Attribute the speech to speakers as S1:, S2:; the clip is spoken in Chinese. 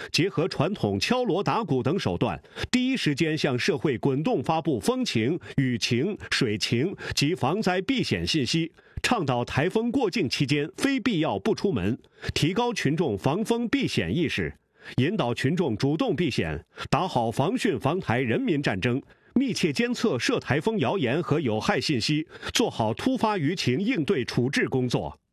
S1: 结合传统敲锣打鼓等手段，第一时间向社会滚动发布风情、雨情、水情及防灾避险信息，倡导台风过境期间非必要不出门，提高群众防风避险意识，引导群众主动避险，打好防汛防台人民战争，密切监测涉台风谣言和有害信息，做好突发舆情应对处置工作。